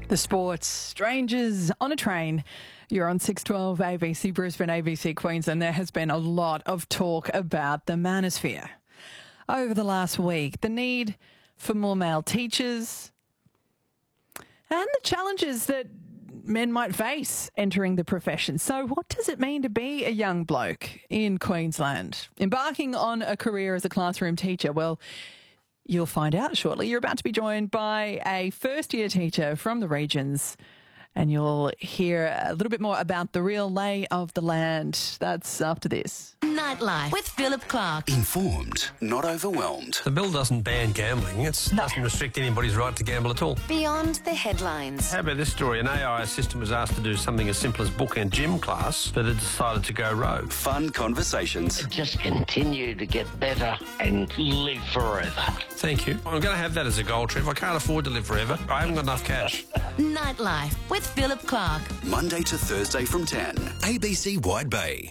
The sports, strangers on a train. You're on 612 ABC Brisbane, ABC Queensland. There has been a lot of talk about the manosphere over the last week. The need for more male teachers and the challenges that men might face entering the profession. So what does it mean to be a young bloke in Queensland? Embarking on a career as a classroom teacher? Well, you'll find out shortly. You're about to be joined by a first-year teacher from the regions, and you'll hear a little bit more about the real lay of the land. That's after this. Nightlife with Philip Clark. Informed, not overwhelmed. The bill doesn't ban gambling. It doesn't restrict anybody's right to gamble at all. Beyond the headlines. How about this story? An AI assistant was asked to do something as simple as book and gym class, but it decided to go rogue. Fun conversations. Just continue to get better and live forever. Thank you. I'm going to have that as a goal, Trev. I can't afford to live forever. I haven't got enough cash. Nightlife with Philip Clark. Monday to Thursday from 10. ABC Wide Bay.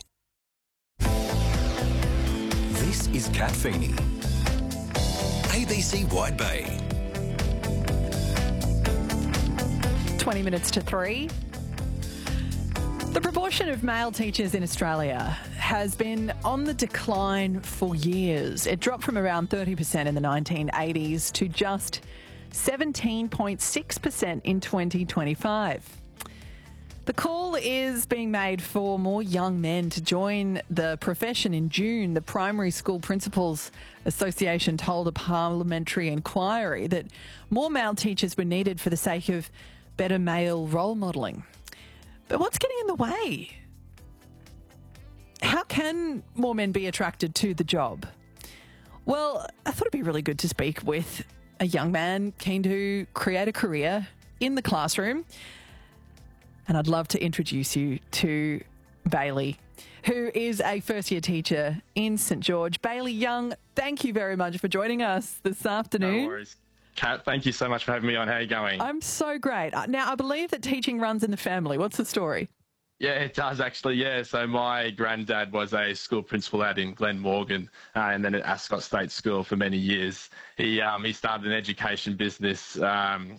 This is Kat Feeney. ABC Wide Bay. 20 minutes to 3. The proportion of male teachers in Australia has been on the decline for years. It dropped from around 30% in the 1980s to just 17.6% in 2025. The call is being made for more young men to join the profession. In June, the Primary School Principals Association told a parliamentary inquiry that more male teachers were needed for the sake of better male role modelling. But what's getting in the way? How can more men be attracted to the job? Well, I thought it'd be really good to speak with a young man keen to create a career in the classroom. And I'd love to introduce you to Bailey, who is a first-year teacher in St George. Bailey Young, thank you very much for joining us this afternoon. No worries. Kat, thank you so much for having me on. How are you going? I'm so great. Now, I believe that teaching runs in the family. What's the story? Yeah, it does actually, yeah. So my granddad was a school principal out in Glenmorgan and then at Ascot State School for many years. He started an education business